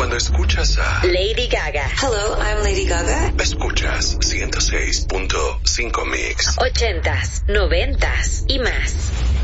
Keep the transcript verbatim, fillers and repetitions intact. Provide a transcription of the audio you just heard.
Cuando escuchas a Lady Gaga. Hello, I'm Lady Gaga. Escuchas ciento seis punto cinco Mix. Ochentas, noventas y más.